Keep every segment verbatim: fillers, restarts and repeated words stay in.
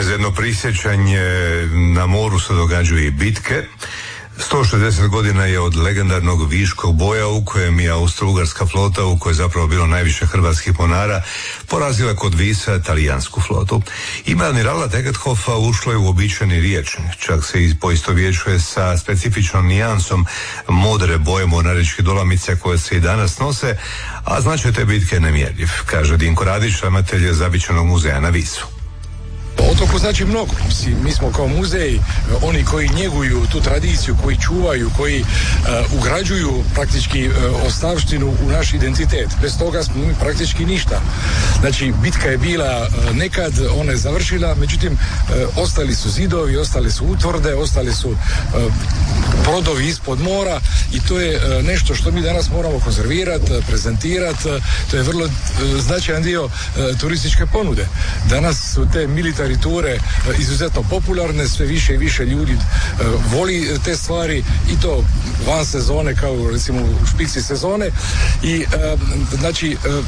Za jedno prisjećanje na moru se događaju i bitke. sto šezdeset godina je od legendarnog Viškog boja u kojem je Austro-Ugarska flota, u kojoj je zapravo bilo najviše hrvatskih mornara, porazila kod Visa talijansku flotu. Ime admirala Tegethofa ušlo je u običajni rječnik, čak se i poistovjećuje sa specifičnom nijansom modre boje mornaričke dolamice koje se i danas nose, a značaj te bitke je nemjerljiv, kaže Dinko Radić, ravnatelj Zavičajnog muzeja na Visu. Otoku znači mnogo. Mi smo kao muzej, oni koji njeguju tu tradiciju, koji čuvaju, koji uh, ugrađuju praktički uh, ostavštinu u naš identitet. Bez toga smo mi praktički ništa. Znači, bitka je bila uh, nekad, ona je završila, međutim, uh, ostali su zidovi, ostale su utvrde, ostali su uh, brodovi ispod mora i to je uh, nešto što mi danas moramo konzervirati, uh, prezentirati. Uh, to je vrlo uh, značajan dio uh, turističke ponude. Danas su te militarne ture izuzetno popularne, sve više i više ljudi uh, voli te stvari i to van sezone kao recimo u špici sezone i uh, znači uh,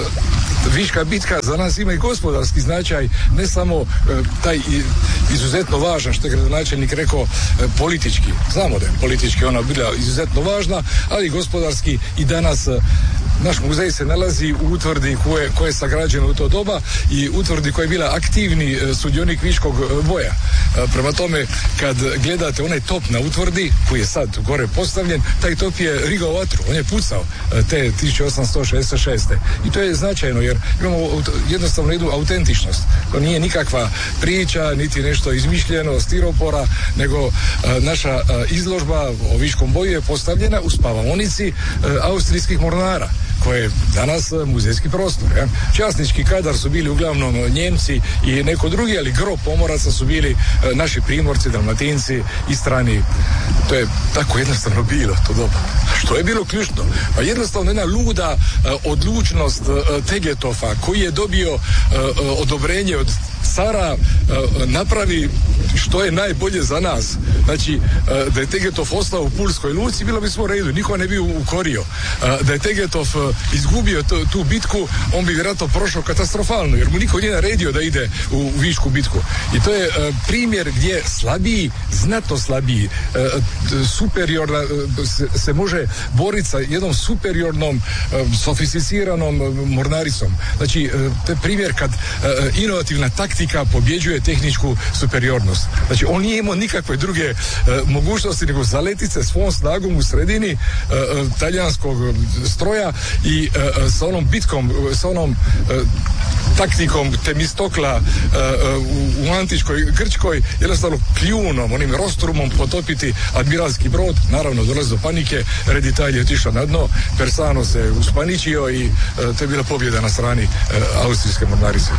uh, Viška bitka za nas ima i gospodarski značaj, ne samo uh, taj izuzetno važan, što je gradonačelnik rekao, uh, politički. Znamo da je politički ona bila izuzetno važna, ali gospodarski i danas uh, naš muzej se nalazi u utvrdi koje, koje je sagrađeno u to doba i utvrdi koja je bila aktivni sudionik Viškog boja. Prema tome, kad gledate onaj top na utvrdi, koji je sad gore postavljen, taj top je rigao vatru, on je pucao te tisuću osamsto šezdeset šeste. I to je značajno, jer imamo jednostavno jednu autentičnost. To nije nikakva priča, niti nešto izmišljeno, stiropora, nego naša izložba o Viškom boju je postavljena u spavaonici austrijskih mornara, koje je danas muzejski prostor. Ja? Časnički kadar su bili uglavnom Njemci i neko drugi, ali gro pomoraca su bili e, naši Primorci, Dalmatinci, Istrani. To je tako jednostavno bilo to doba. Što je bilo ključno? Pa jednostavno jedna luda e, odlučnost e, Tegetofa, koji je dobio e, odobrenje od cara, e, napravi što je najbolje za nas. Znači, e, da je Tegetov ostao u Pulskoj luci, bilo bi sve u redu, niko ne bi ukorio. E, da je Tegetov e, izgubio to, tu bitku, on bi vjerojatno prošao katastrofalno, jer mu niko nije naredio da ide u, u Višku bitku. I to je e, primjer gdje slabiji, znatno slabiji, e, superiorna, e, se, se može boriti sa jednom superiornom, e, sofisticiranom mornaricom. Znači, e, to je primjer kad e, inovativna taktika pobjeđuje tehničku superiornost. Znači, on nije imao nikakve druge e, mogućnosti nego zaleti se svom snagom u sredini e, e, talijanskog stroja i e, sa onom bitkom, sa onom e, taktikom Temistokla e, u, u antičkoj Grčkoj, jednostavno kljunom, onim rostrumom potopiti admiralski brod. Naravno, dolazi do panike, Red Italije je otišao na dno, Persano se uspaničio i e, to je bila pobjeda na strani e, austrijske mornarice.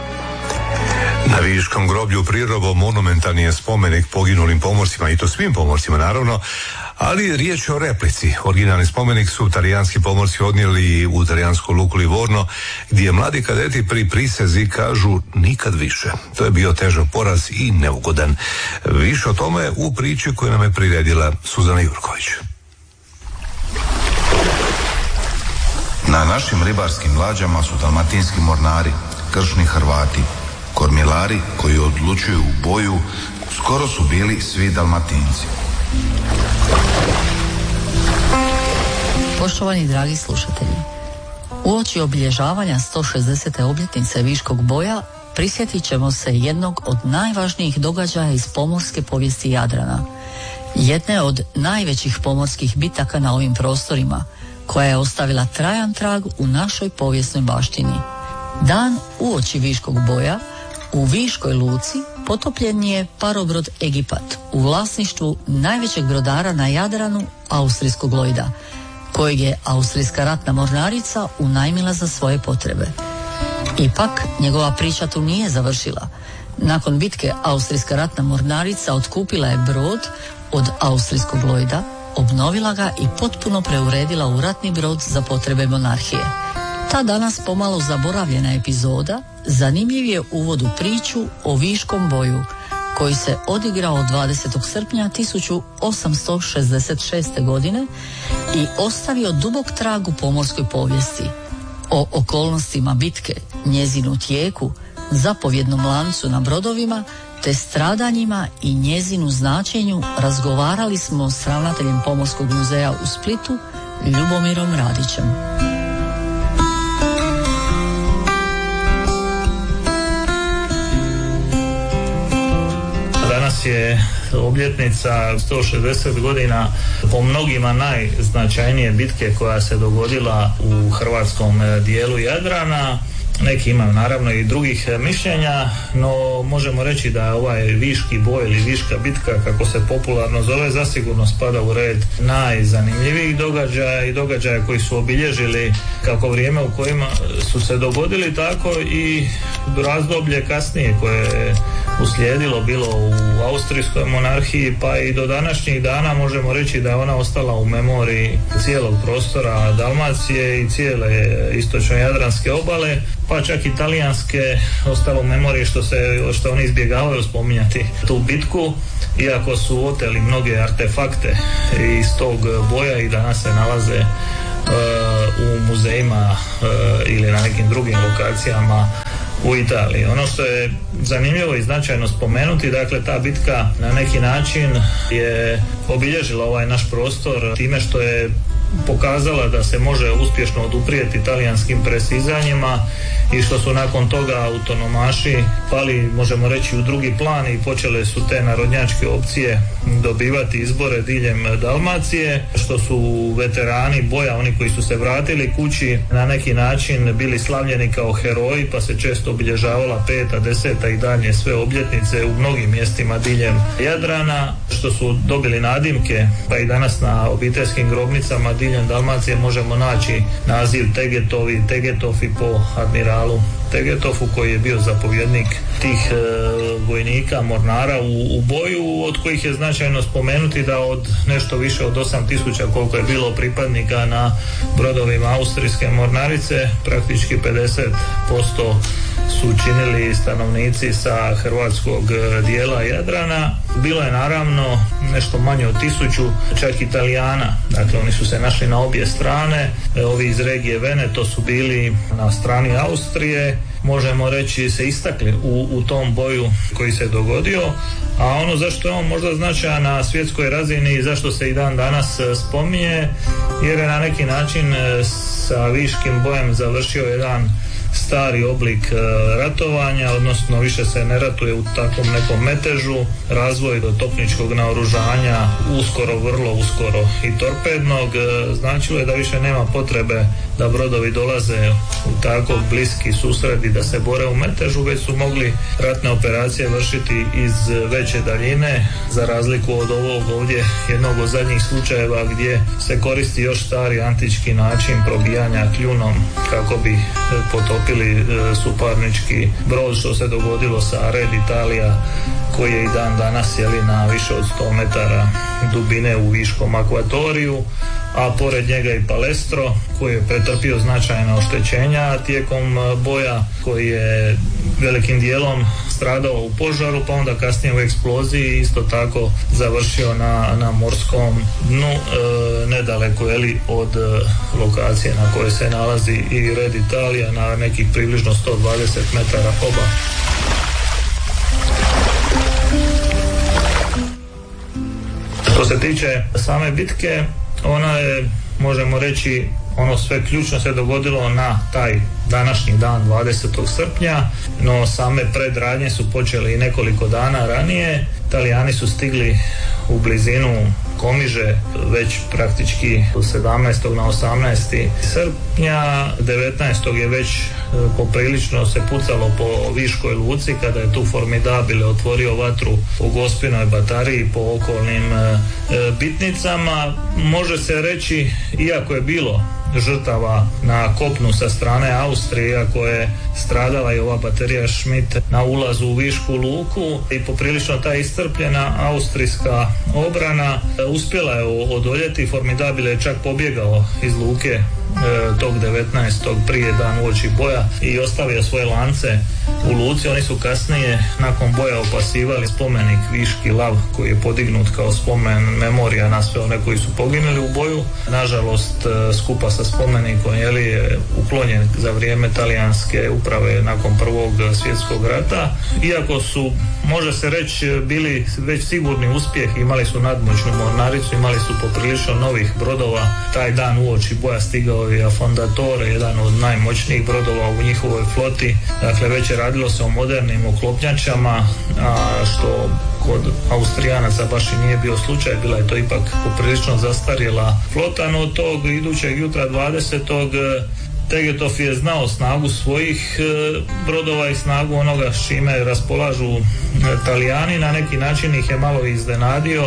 Na Viškom groblju Prirobo monumentalni je spomenik poginulim pomorcima, i to svim pomorcima naravno, ali riječ je o replici. Originalni spomenik su talijanski pomorci odnijeli u talijansku luku Livorno, gdje mladi kadeti pri prisezi kažu nikad više. To je bio težak poraz i neugodan. Više o tome u priči koju nam je priredila Suzana Jurković. Na našim ribarskim lađama su dalmatinski mornari, kršni Hrvati, kormilari koji odlučuju u boju, skoro su bili svi Dalmatinci. Poštovani dragi slušatelji, uoči obilježavanja sto šezdesete obljetnice Viškog boja prisjetit ćemo se jednog od najvažnijih događaja iz pomorske povijesti Jadrana, jedne od najvećih pomorskih bitaka na ovim prostorima, koja je ostavila trajan trag u našoj povijesnoj baštini. Dan uoči Viškog boja u Viškoj luci potopljen je parobrod Egipat u vlasništvu najvećeg brodara na Jadranu, austrijskog Lloyda, kojeg je austrijska ratna mornarica unajmila za svoje potrebe. Ipak, njegova priča tu nije završila. Nakon bitke austrijska ratna mornarica otkupila je brod od austrijskog Lloyda, obnovila ga i potpuno preuredila u ratni brod za potrebe monarhije. Ta danas pomalo zaboravljena epizoda zanimljiv je uvod u priču o Viškom boju, koji se odigrao dvadesetog srpnja tisuću osamsto šezdeset šeste. godine i ostavio dubok trag u pomorskoj povijesti. O okolnostima bitke, njezinu tijeku, zapovjednom lancu na brodovima te stradanjima i njezinu značenju razgovarali smo s ravnateljem Pomorskog muzeja u Splitu, Ljubomirom Radićem. Danas je obljetnica sto šezdeset godina po mnogima najznačajnije bitke koja se dogodila u hrvatskom dijelu Jadrana. Neki imaju naravno i drugih mišljenja, no možemo reći da ovaj Viški boj ili Viška bitka, kako se popularno zove, zasigurno spada u red najzanimljivijih događaja i događaja koji su obilježili kako vrijeme u kojima su se dogodili, tako i razdoblje kasnije koje je uslijedilo, bilo u Austrijskoj monarhiji pa i do današnjih dana. Možemo reći da je ona ostala u memoriji cijelog prostora Dalmacije i cijele istočno-jadranske obale, pa čak i talijanske, ostalo u memoriji što se što oni izbjegavaju spominjati tu bitku, iako su oteli mnoge artefakte iz tog boja i danas se nalaze uh, u muzejima uh, ili na nekim drugim lokacijama u Italiji. Ono što je zanimljivo i značajno spomenuti, dakle ta bitka na neki način je obilježila ovaj naš prostor time što je pokazala da se može uspješno oduprijeti talijanskim presizanjima i što su nakon toga autonomaši pali, možemo reći, u drugi plan i počele su te narodnjačke opcije dobivati izbore diljem Dalmacije, što su veterani boja, oni koji su se vratili kući, na neki način bili slavljeni kao heroji, pa se često obilježavala peta, deseta i dalje sve obljetnice u mnogim mjestima diljem Jadrana, što su dobili nadimke, pa i danas na obiteljskim grobnicama diljem Dalmacije možemo naći naziv Tegetovi, Tegetofi po admiralu Tegetofu, koji je bio zapovjednik tih e, vojnika, mornara u, u boju, od kojih je značajno spomenuti da od nešto više od osam tisuća koliko je bilo pripadnika na brodovima austrijske mornarice, praktički pedeset posto su činili stanovnici sa hrvatskog dijela Jadrana. Bilo je naravno nešto manje od tisuću čak Italijana, dakle oni su se našli na obje strane, ovi iz regije Veneto su bili na strani Austrije, možemo reći se istakli u, u tom boju koji se dogodio, a ono zašto je on možda značajan na svjetskoj razini i zašto se i dan danas spominje, jer je na neki način sa Viškim bojem završio jedan stari oblik ratovanja, odnosno više se ne ratuje u takvom nekom metežu, razvoj do topničkog naoružanja, uskoro, vrlo uskoro i torpednog, značilo je da više nema potrebe da brodovi dolaze u tako bliski susret i da se bore u metežu, već su mogli ratne operacije vršiti iz veće daljine, za razliku od ovog ovdje jednog od zadnjih slučajeva gdje se koristi još stari antički način probijanja kljunom kako bi potopili suparnički brod, što se dogodilo sa Red Italija, koji je i dan danas jeli na više od sto metara dubine u Viškom akvatoriju, a pored njega i Palestro, koji je pretrpio značajna oštećenja tijekom boja, koji je velikim dijelom stradao u požaru, pa onda kasnije u eksploziji isto tako završio na, na morskom dnu, e, nedaleko jeli, od e, lokacije na kojoj se nalazi i Red Italija, na nekih približno sto dvadeset metara oba. Što se tiče same bitke, ona je, možemo reći, ono sve ključno se dogodilo na taj današnji dan dvadesetog srpnja, no same predradnje su počele i nekoliko dana ranije. Italijani su stigli u blizinu Komiže već praktički sedamnaestog na osamnaesti srpnja, devetnaestog je već poprilično se pucalo po Viškoj luci kada je tu Formidabile otvorio vatru u Gospinoj batariji po okolnim e, bitnicama. Može se reći, iako je bilo žrtava na kopnu sa strane Austrije, iako je stradala i ova baterija Schmidt na ulazu u Višku luku, i poprilično ta iscrpljena austrijska obrana uspjela je odoljeti. Formidabile je čak pobjegao iz luke tog devetnaestog prije dan uoči boja i ostavio svoje lance u luci. Oni su kasnije nakon boja opasivali spomenik Viški lav koji je podignut kao spomen memorija na sve one koji su poginuli u boju. Nažalost, skupa sa spomenikom jeli, je uklonjen za vrijeme talijanske uprave nakon Prvog svjetskog rata. Iako su, može se reći, bili već sigurni uspjeh, imali su nadmoćnu mornaricu, imali su poprilično novih brodova. Taj dan uoči boja stigao je Affondatore, jedan od najmoćnijih brodova u njihovoj floti. Dakle, već je radilo se o modernim oklopnjačama, a što kod Austrijanaca baš i nije bio slučaj, bila je to ipak poprilično zastarjela flota, no tog idućeg jutra dvadesetog Tegetov je znao snagu svojih brodova i snagu onoga s čime raspolažu Talijani, na neki način ih je malo iznenadio.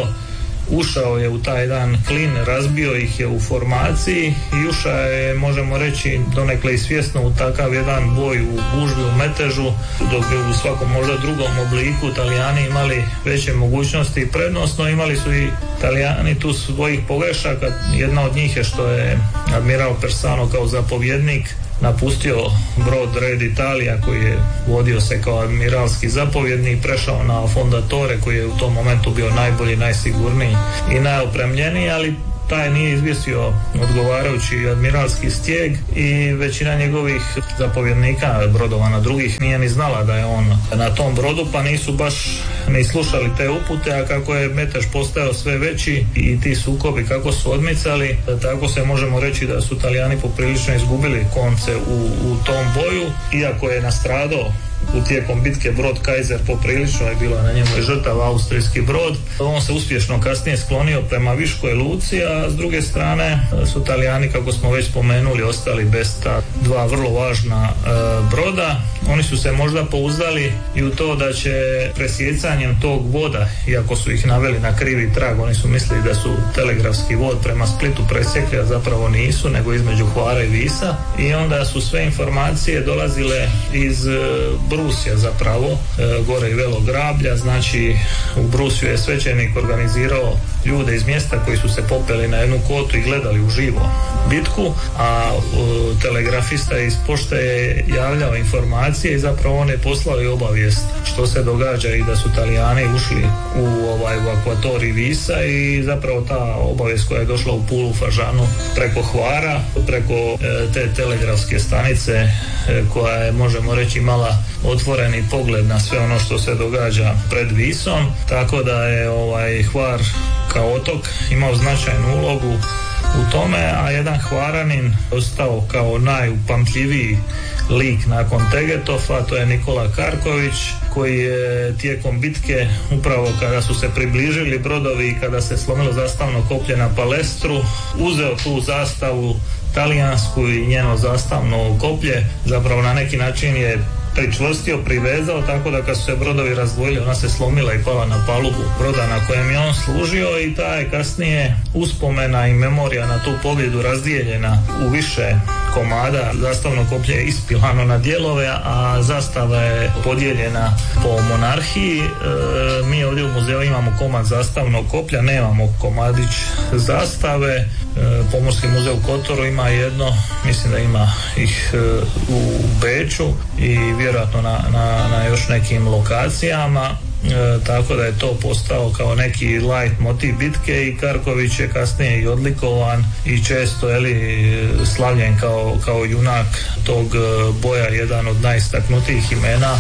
Ušao je u taj dan klin, razbio ih je u formaciji i ušao je, možemo reći, donekle i svjesno u takav jedan boj u gužvi, u metežu, dok bi u svakom možda drugom obliku Talijani imali veće mogućnosti i prednostno. Imali su i Talijani tu svojih pogrešaka. Jedna od njih je što je admiral Persano kao zapovjednik napustio brod Red Italia koji je vodio se kao admiralski zapovjednik, prešao na Affondatore koji je u tom momentu bio najbolji, najsigurniji i najopremljeniji, ali taj nije izvisio odgovarajući admiralski stijeg i većina njegovih zapovjednika brodova na drugih nije ni znala da je on na tom brodu, pa nisu baš ni slušali te upute, a kako je metež postajao sve veći i ti sukobi kako su odmicali, tako se možemo reći da su Talijani poprilično izgubili konce u, u tom boju, iako je nastradao u tijekom bitke brod Kaiser, poprilično je bilo na njemu i žrtav austrijski brod. On se uspješno kasnije sklonio prema Viškoj luci, a s druge strane su Talijani, kako smo već spomenuli, ostali bez ta dva vrlo važna e, broda. Oni su se možda pouzdali i u to da će presjecanjem tog voda, iako su ih naveli na krivi trag, oni su mislili da su telegrafski vod prema Splitu presjekli, a zapravo nisu, nego između Hvara i Visa, i onda su sve informacije dolazile iz e, Brusija zapravo, e, gore i Velog Grablja. Znači u Brusiju je svećenik organizirao ljude iz mjesta koji su se popeli na jednu kotu i gledali uživo bitku, a e, telegrafista iz pošte je javljao informacije i zapravo on je poslao i obavijest što se događa i da su Talijani ušli u, ovaj, u akvatorij Visa, i zapravo ta obavijest koja je došla u Pulu, Fažanu preko Hvara, preko e, te telegrafske stanice e, koja je, možemo reći, imala otvoreni pogled na sve ono što se događa pred Visom, tako da je ovaj Hvar kao otok imao značajnu ulogu u tome, a jedan Hvaranin ostao kao najupamtljiviji lik nakon Tegetova, to je Nikola Karković, koji je tijekom bitke, upravo kada su se približili brodovi i kada se slomilo zastavno koplje na Palestru, uzeo tu zastavu talijansku i njeno zastavno koplje, zapravo na neki način je pričvrstio, privezao, tako da kad su se brodovi razdvojili, ona se slomila i pala na palubu broda na kojem je on služio, i ta je kasnije uspomena i memorija na tu pobjedu razdijeljena u više komada. Zastavno koplje je ispilano na dijelove, a zastava je podijeljena po monarhiji. E, mi ovdje u muzeju imamo komad zastavnog koplja, nemamo komadić zastave. E, Pomorski muzej u Kotoru ima jedno, mislim da ima ih e, u Beču i vjerojatno na, na, na još nekim lokacijama. E, tako da je to postao kao neki light motiv bitke, i Karković je kasnije i odlikovan i često je li slavljen kao, kao junak tog boja, jedan od najistaknutijih imena.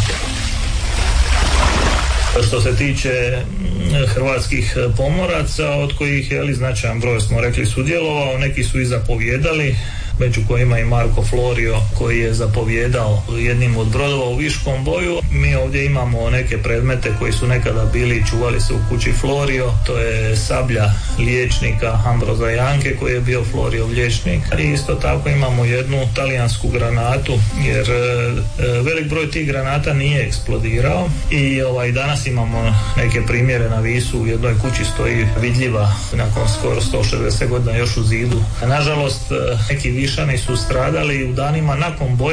Što se tiče hrvatskih pomoraca, od kojih je li značajan broj, smo rekli, sudjelovao, neki su i zapovjedali, među kojima i Marko Florio, koji je zapovjedao jednim od brodova u Viškom boju. Mi ovdje imamo neke predmete koji su nekada bili i čuvali se u kući Florio, to je sablja liječnika Ambroza Janke, koji je bio Floriov liječnik, i isto tako imamo jednu talijansku granatu, jer e, velik broj tih granata nije eksplodirao, i ovaj, danas imamo neke primjere na Visu, u jednoj kući stoji vidljiva nakon skoro sto šezdeset godina još u zidu. Nažalost, neki Višani su stradali u danima nakon boja,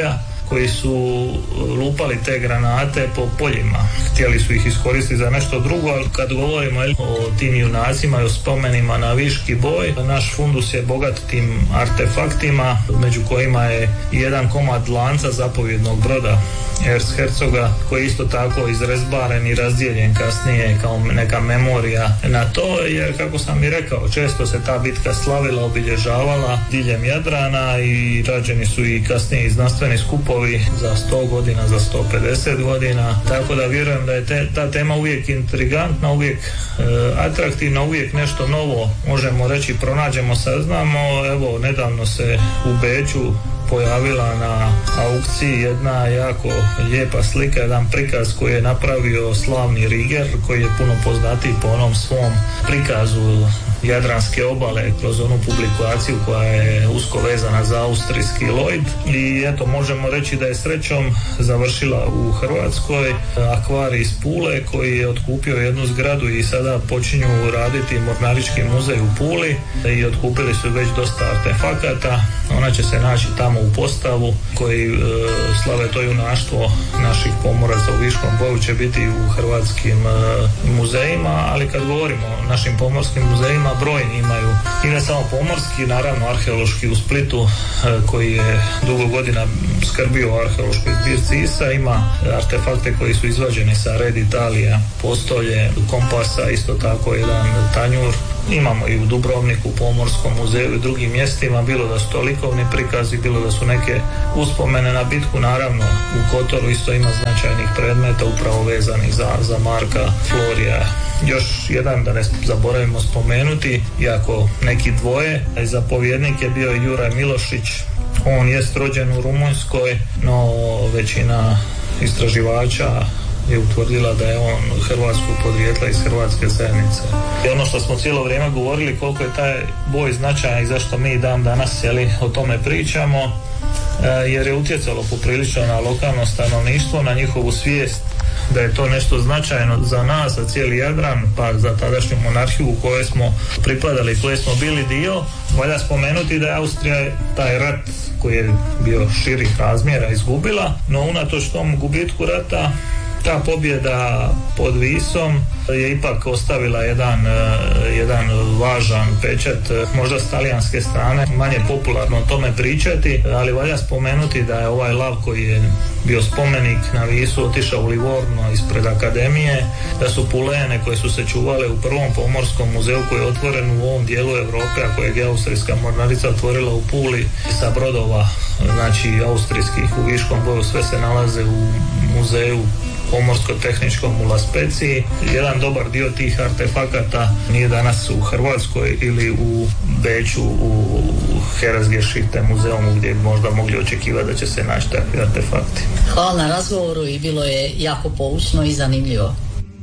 koji su lupali te granate po poljima. Htjeli su ih iskoristiti za nešto drugo, ali kad govorimo o tim junacima i o spomenima na Viški boj, naš fundus je bogat tim artefaktima, među kojima je jedan komad lanca zapovjednog broda Erzherzoga, koji je isto tako izrezbaren i razdijeljen kasnije kao neka memorija na to, jer kako sam i rekao, često se ta bitka slavila, obilježavala diljem Jadrana i rađeni su i kasnije i znanstveni skupovi za sto godina, za sto pedeset godina, tako da vjerujem da je te, ta tema uvijek intrigantna, uvijek e, atraktivna, uvijek nešto novo možemo reći, pronađemo, saznamo. Evo, nedavno se u Beču pojavila na aukciji jedna jako lijepa slika, jedan prikaz koji je napravio slavni Riger, koji je puno poznatiji po onom svom prikazu Jadranske obale kroz onu publikaciju koja je usko vezana za austrijski Lloyd. I eto, možemo reći da je srećom završila u Hrvatskoj. Akvarij iz Pule koji je otkupio jednu zgradu i sada počinju raditi Mornarički muzej u Puli i otkupili su već dosta artefakata. Ona će se naći tamo u postavu koji e, slave to junaštvo naših pomoraca u Viškom boju, će biti u hrvatskim e, muzejima, ali kad govorimo o našim pomorskim muzejima, brojni imaju i ne samo pomorski, naravno arheološki u Splitu e, koji je dugo godina skrbio o arheološkoj zbirci I S A, ima artefakte koji su izvađeni sa Red Italija, postolje, kompasa, isto tako jedan tanjur. Imamo i u Dubrovniku, Pomorskom muzeju i drugim mjestima, bilo da su to likovni prikazi, bilo da su neke uspomene na bitku. Naravno, u Kotoru isto ima značajnih predmeta upravo vezanih za, za Marka Florija. Još jedan, da ne zaboravimo spomenuti, iako neki dvoje, zapovjednik je bio Juraj Milošić. On je rođen u Rumunjskoj, no većina istraživača je utvrdila da je on hrvatskog podrijetla iz hrvatske zajednice. I ono što smo cijelo vrijeme govorili, koliko je taj boj značajan i zašto mi dan danas jeli, o tome pričamo, jer je utjecalo poprilično na lokalno stanovništvo, na njihovu svijest da je to nešto značajno za nas, za cijeli Jadran, pa za tadašnju monarhiju u kojoj smo pripadali, koje smo bili dio. Valja spomenuti da je Austrija taj rat koji je bio širih razmjera izgubila, no unatoč tom gubitku rata ta pobjeda pod Visom je ipak ostavila jedan, jedan važan pečat, možda s talijanske strane, manje popularno o tome pričati, ali valja spomenuti da je ovaj lav koji je bio spomenik na Visu otišao u Livorno ispred akademije, da su pulene koje su se čuvale u prvom pomorskom muzeju koji je otvoren u ovom dijelu Europe, a kojeg je austrijska mornarica otvorila u Puli sa brodova, znači austrijskih u Viškom boju, sve se nalaze u muzeju pomorsko-tehničkom u La Speziji. Jedan dobar dio tih artefakata nije danas u Hrvatskoj ili u Beču u Herzgeschichte muzeumu gdje bi možda mogli očekivati da će se naći takvi artefakti. Hvala na razgovoru i bilo je jako poučno i zanimljivo.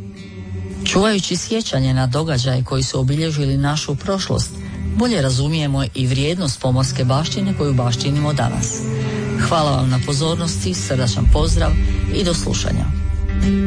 Čuvajući sjećanje na događaje koji su obilježili našu prošlost, bolje razumijemo i vrijednost pomorske baštine koju baštinimo danas. Hvala vam na pozornosti, srdačan pozdrav i do slušanja.